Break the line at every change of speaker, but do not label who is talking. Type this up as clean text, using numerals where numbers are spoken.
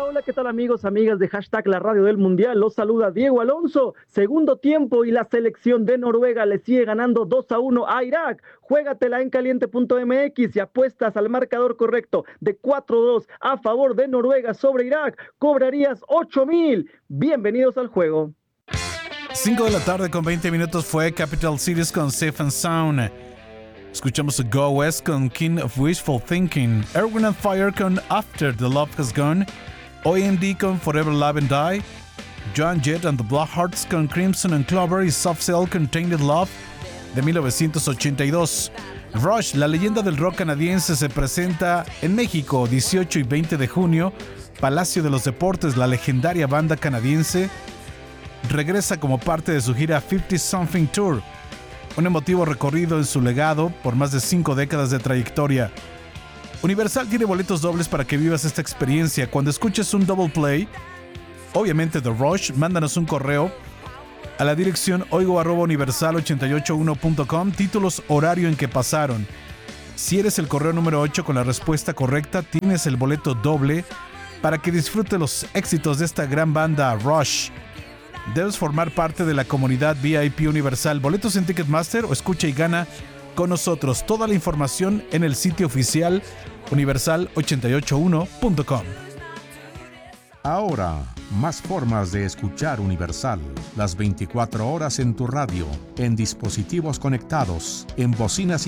Hola, ¿qué tal amigos, amigas de hashtag La Radio del Mundial? Los saluda Diego Alonso. Segundo tiempo y la selección de Noruega le sigue ganando 2-1 a Irak. Juégatela en caliente.mx y apuestas al marcador correcto de 4-2 a favor de Noruega sobre Irak. Cobrarías 8,000. Bienvenidos al juego.
5 de la tarde con 20 minutos fue Capital Cities con Safe and Sound. Escuchamos a Go West con King of Wishful Thinking, Erwin and Fire con After the Love Has Gone, OMD con Forever Love and Die, Joan Jett and the Blackhearts con Crimson and Clover y Soft Cell con Tainted Love de 1982. Rush, la leyenda del rock canadiense, se presenta en México 18 y 20 de junio. Palacio de los Deportes, la legendaria banda canadiense, regresa como parte de su gira 50 Something Tour, un emotivo recorrido en su legado por más de 5 décadas de trayectoria. Universal tiene boletos dobles para que vivas esta experiencia. Cuando escuches un double play, obviamente The Rush, mándanos un correo a la dirección oigo@universal881.com, títulos, horario en que pasaron. Si eres el correo número 8 con la respuesta correcta, tienes el boleto doble para que disfrutes los éxitos de esta gran banda Rush. Debes formar parte de la comunidad VIP Universal. Boletos en Ticketmaster o escucha y gana con nosotros. Toda la información en el sitio oficial universal881.com.
Ahora, más formas de escuchar Universal. Las 24 horas en tu radio, en dispositivos conectados, en bocinas